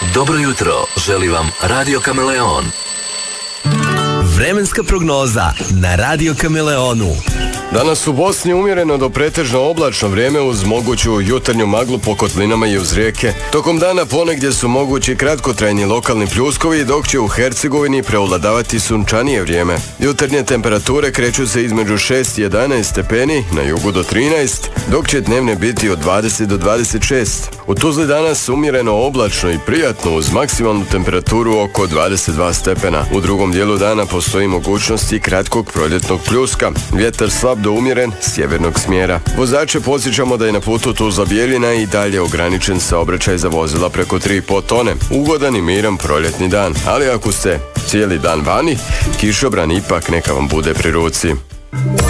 Dobro jutro, želi vam Radio Kameleon. Vremenska prognoza na Radio Kameleonu. Danas u Bosni umjereno do pretežno oblačno vrijeme uz moguću jutarnju maglu po kotlinama i uz rijeke. Tokom dana ponegdje su mogući kratkotrajni lokalni pljuskovi, dok će u Hercegovini preovladavati sunčanije vrijeme. Jutarnje temperature kreću se između 6 i 11 stepeni, na jugu do 13, dok će dnevne biti od 20 do 26. U Tuzli danas umjereno oblačno i prijatno uz maksimalnu temperaturu oko 22 stepena. U drugom dijelu dana postoji mogućnosti kratkog proljetnog pljuska. Vjetar slab do umjeren sjevernog smjera. Vozače podsjećamo da je na putu Tuzla-Bjeljina i dalje ograničen saobraćaj za vozila preko 3,5 tone. Ugodan i miran proljetni dan, ali ako ste cijeli dan vani, kišobran ipak neka vam bude pri ruci.